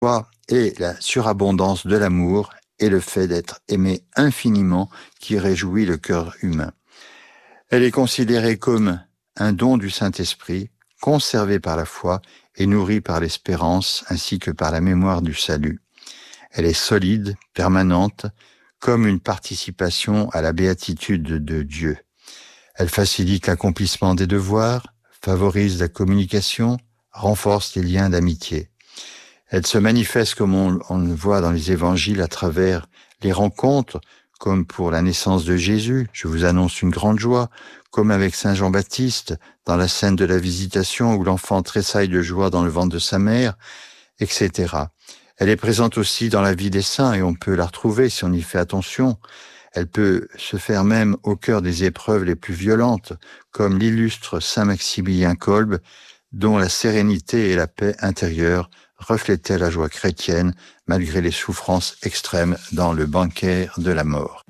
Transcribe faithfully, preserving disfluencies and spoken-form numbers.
joie est la surabondance de l'amour et le fait d'être aimé infiniment qui réjouit le cœur humain. Elle est considérée comme un don du Saint-Esprit, conservé par la foi et nourri par l'espérance ainsi que par la mémoire du salut. Elle est solide, permanente, comme une participation à la béatitude de Dieu. Elle facilite l'accomplissement des devoirs, favorise la communication, renforce les liens d'amitié. Elle se manifeste, comme on, on le voit dans les évangiles, à travers les rencontres, comme pour la naissance de Jésus, je vous annonce une grande joie, comme avec Saint Jean-Baptiste, dans la scène de la visitation où l'enfant tressaille de joie dans le ventre de sa mère, et cetera. Elle est présente aussi dans la vie des saints et on peut la retrouver si on y fait attention. Elle peut se faire même au cœur des épreuves les plus violentes, comme l'illustre Saint Maximilien Kolbe, dont la sérénité et la paix intérieure reflétaient la joie chrétienne malgré les souffrances extrêmes dans le banquet de la mort.